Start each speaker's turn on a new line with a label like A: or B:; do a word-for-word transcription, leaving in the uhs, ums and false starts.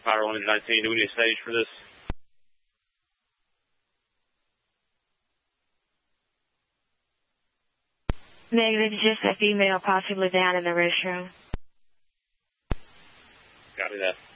A: Fire one nineteen, do we need a stage for this?
B: Negative, just a female possibly down in the restroom.
A: Copy that.